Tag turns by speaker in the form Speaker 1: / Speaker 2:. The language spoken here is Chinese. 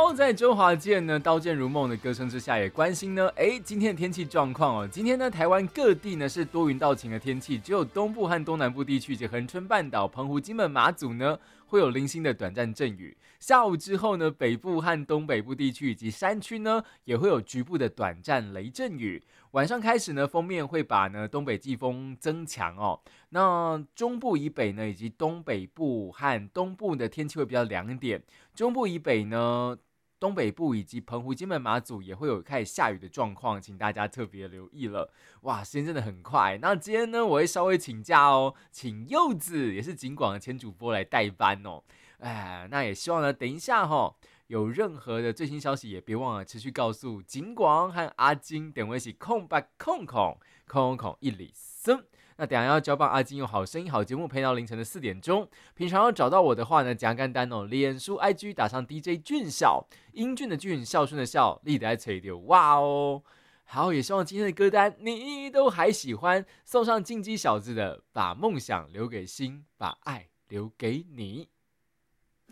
Speaker 1: 好，在周华健呢《刀剑如梦》的歌声之下，也关心呢，今天的天气状况哦。今天呢，台湾各地呢是多云到晴的天气，只有东部和东南部地区以及恒春半岛、澎湖、金门、马祖呢会有零星的短暂阵雨。下午之后呢，北部和东北部地区以及山区呢也会有局部的短暂雷阵雨。晚上开始呢，锋面会把呢东北季风增强哦。那中部以北呢，以及东北部和东部的天气会比较凉一点。中部以北呢，东北部以及澎湖、金门、马祖也会有开始下雨的状况，请大家特别留意了。哇，时间真的很快。那今天呢，我会稍微请假哦，请柚子也是警广的前主播来代班哦。那也希望呢，等一下有任何的最新消息，也别忘了持续告诉警广和阿金，等我一起空白空一里森。那等一下要交棒阿金用好声音好节目陪到凌晨的4点钟。平常要找到我的话呢，简单哦，脸书 IG 打上 DJ 俊孝，英俊的俊，孝顺的孝，立得吹丢哇哦。好，也希望今天的歌单你都还喜欢，送上进击小子的把梦想留给心，把爱留给你。